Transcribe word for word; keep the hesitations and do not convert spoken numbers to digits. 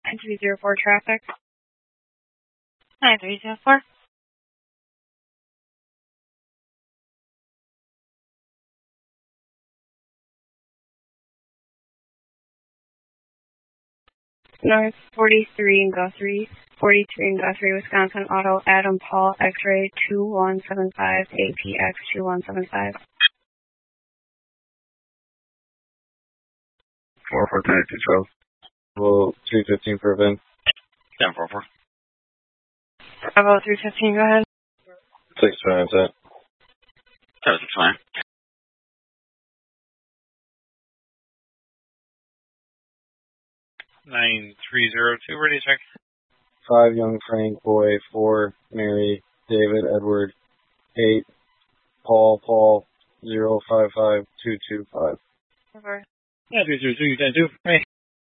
nine three zero four traffic. nine three zero four. North forty-three in Guthrie, forty-three in Guthrie, Wisconsin, Auto Adam Paul, X-ray two one seven five, A P X two one seven five. four four three two twelve. Well, three fifteen for event. ten four four. Bravo three fifteen, go ahead. six nine set. seven six nine. nine three zero two, ready to check. five Young Frank Boy, four Mary David Edward, eight Paul Paul, zero five five two two five. Over. Yeah, three zero two, ten two, ready.